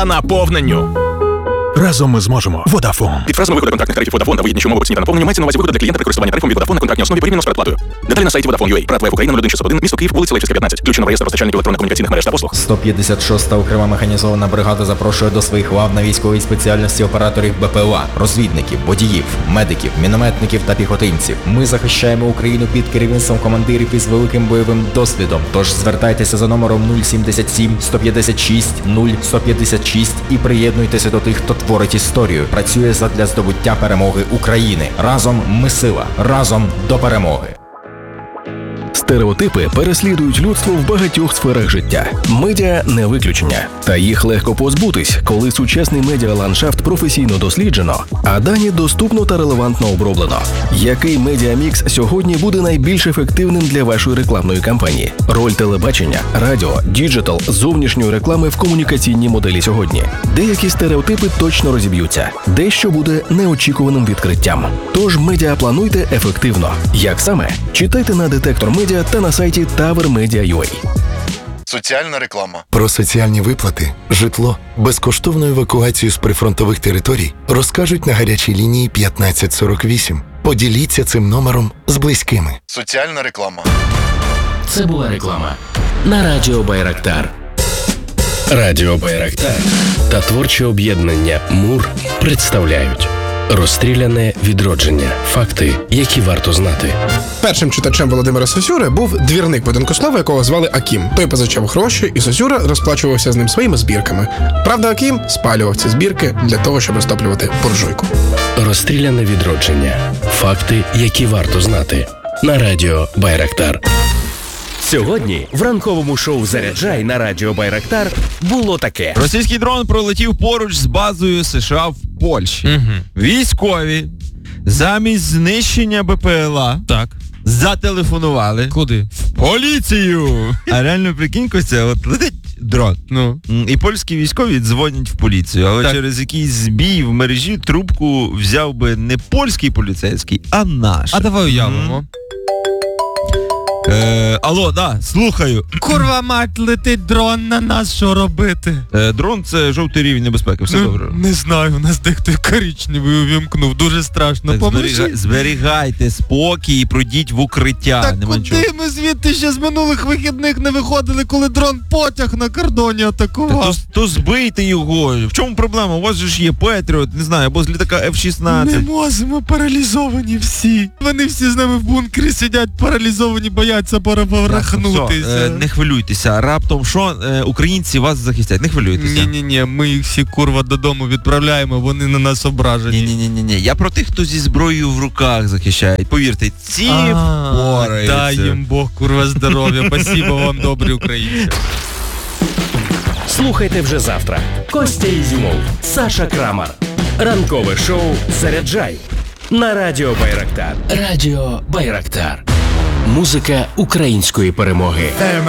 наповненню. Разом ми зможемо. Vodafone. Під фразами виходу контрактних тарифів Vodafone та вигідніші умови оцінки та наповнення мається на увазі вигода для клієнта при користуванні тарифом від Vodafone на контрактній основі порівняно з передплатою. Деталі на сайті Vodafone.ua. Прат ВФ Україна 0161, місто Київ, вулиця Лейпцигська, 15. Включено в реєстр постачальників електронно-комунікаційних мереж та послуг. 156-та окрема механізована бригада запрошує до своїх лав на військовій спеціальності операторів БПЛА, розвідників, водіїв, медиків, мінометників та піхотинців. Ми захищаємо Україну під керівництвом командирів із великим бойовим досвідом. Тож звертайтеся за номером 077 156 0156 і приєднуйтеся до тих, хто творить історію. Працює задля здобуття перемоги України. Разом ми сила. Разом до перемоги. Стереотипи переслідують людство в багатьох сферах життя. Медіа – не виключення. Та їх легко позбутись, коли сучасний медіаландшафт професійно досліджено, а дані доступно та релевантно оброблено. Який медіамікс сьогодні буде найбільш ефективним для вашої рекламної кампанії? Роль телебачення, радіо, діджитал, зовнішньої реклами в комунікаційній моделі сьогодні. Деякі стереотипи точно розіб'ються. Дещо буде неочікуваним відкриттям. Тож медіаплануйте ефективно. Як саме? Читайте на Детектор Медіа та на сайті TowerMedia.ua. Соціальна реклама. Про соціальні виплати, житло, безкоштовну евакуацію з прифронтових територій розкажуть на гарячій лінії 1548. Поділіться цим номером з близькими. Соціальна реклама. Це була реклама на Радіо Байрактар. Радіо Байрактар та творче об'єднання МУР представляють «Розстріляне відродження. Факти, які варто знати». Першим читачем Володимира Сосюри був двірник Будинкослава, якого звали Акім. Той позичав гроші, і Сосюра розплачувався з ним своїми збірками. Правда, Акім спалював ці збірки для того, щоб розтоплювати буржуйку. «Розстріляне відродження. Факти, які варто знати». На Радіо Байрактар. Сьогодні в ранковому шоу «Заряджай» на Радіо Байрактар було таке. Російський дрон пролетів поруч з базою США в Польщі. Військові замість знищення БПЛА зателефонували. Куди? В поліцію! А реально, прикинь, Костя, от летить дрон. І польські військові дзвонять в поліцію, але через якийсь збій в мережі трубку взяв би не польський поліцейський, а наш. А давай уявимо. Алло, да, слухаю. Курва мать, летить дрон на нас, що робити? Дрон — це жовтий рівень небезпеки, все добре. Не знаю, у нас дехто коричневий увімкнув, дуже страшно. Зберігайте спокій і пройдіть в укриття. Так куди ми звідти ще з минулих вихідних не виходили, коли дрон потяг на кордоні атакував? То збийте його. В чому проблема? У вас же ж є Петріот, не знаю, або з літака F-16. Не можемо, паралізовані всі. Вони всі з нами в бункері сидять паралізовані, бояться порахнутися. Не хвилюйтеся. Раптом що, українці вас захистять. Не хвилюйтеся. Ні, ми їх всі, курва, додому відправляємо, вони на нас ображені. Ні. Я про тих, хто зі зброєю в руках захищає. Повірте, ці впораються. Дай їм Бог, курва, здоров'я. Спасибо вам, добрі українці. Слухайте вже завтра. Костя Ізюмов, Саша Крамар. Ранкове шоу «Заряджай» на Радіо Байрактар. Радіо Байрактар. Музика української перемоги.